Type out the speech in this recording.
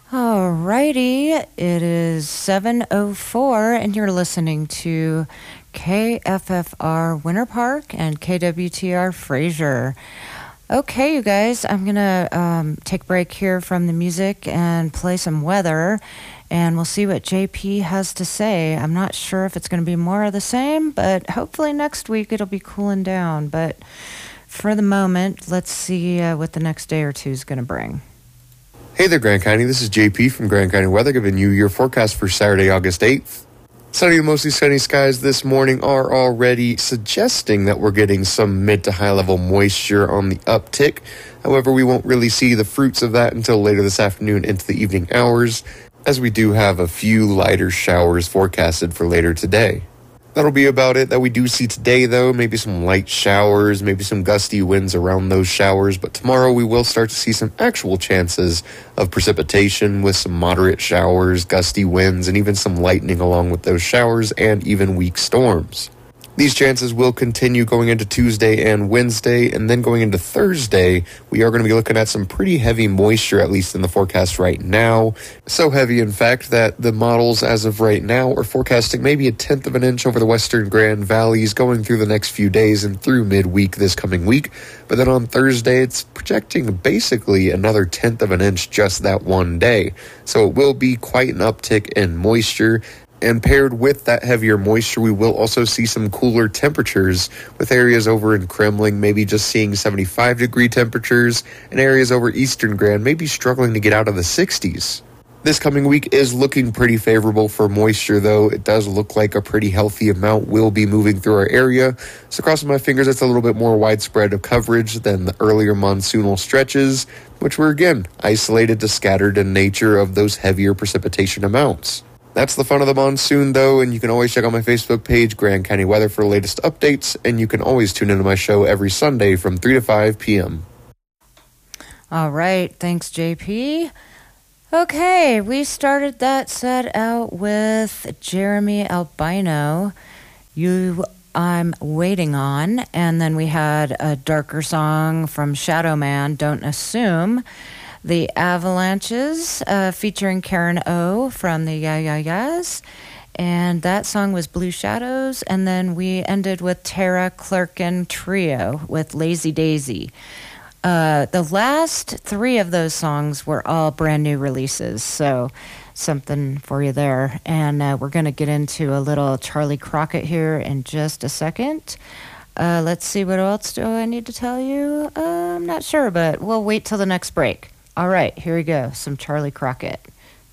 Alrighty, it is 7:04, and you're listening to KFFR Winter Park and KWTR Fraser. Okay, you guys, I'm gonna take a break here from the music and play some weather, and we'll see what JP has to say. I'm not sure if it's gonna be more of the same, but hopefully next week it'll be cooling down. But for the moment, let's see what the next day or two is gonna bring. Hey there, Grand County. This is JP from Grand County Weather, giving you your forecast for Saturday, August 8th. Sunny to mostly sunny skies this morning are already suggesting that we're getting some mid to high level moisture on the uptick. However, we won't really see the fruits of that until later this afternoon into the evening hours, as we do have a few lighter showers forecasted for later today. That'll be about it that we do see today, though. Maybe some light showers, maybe some gusty winds around those showers. But tomorrow we will start to see some actual chances of precipitation with some moderate showers, gusty winds, and even some lightning along with those showers and even weak storms. These chances will continue going into Tuesday and Wednesday, and then going into Thursday, we are going to be looking at some pretty heavy moisture, at least in the forecast right now. So heavy, in fact, that the models as of right now are forecasting maybe 1/10 of an inch over the western Grand Valleys going through the next few days and through midweek this coming week. But then on Thursday, it's projecting basically another 1/10 of an inch just that one day. So it will be quite an uptick in moisture. And paired with that heavier moisture, we will also see some cooler temperatures, with areas over in Kremling maybe just seeing 75-degree temperatures, and areas over eastern Grand maybe struggling to get out of the 60s. This coming week is looking pretty favorable for moisture, though. It does look like a pretty healthy amount will be moving through our area. So crossing my fingers, it's a little bit more widespread of coverage than the earlier monsoonal stretches, which were, again, isolated to scattered in nature of those heavier precipitation amounts. That's the fun of the monsoon, though, and you can always check out my Facebook page, Grand County Weather, for the latest updates, and you can always tune into my show every Sunday from 3 to 5 p.m. All right, thanks, JP. Okay, we started that set out with Jeremy Albino, You I'm Waiting On, and then we had a darker song from Shadow Man, Don't Assume. The Avalanches, featuring Karen O from the Yeah Yeah Yeahs, and that song was Blue Shadows, and then we ended with Tara Clerkin Trio with Lazy Daisy. The last three of those songs were all brand new releases, so something for you there. And we're going to get into a little Charlie Crockett here in just a second. Let's see, what else do I need to tell you? I'm not sure, but we'll wait till the next break. All right, here we go. Some Charlie Crockett.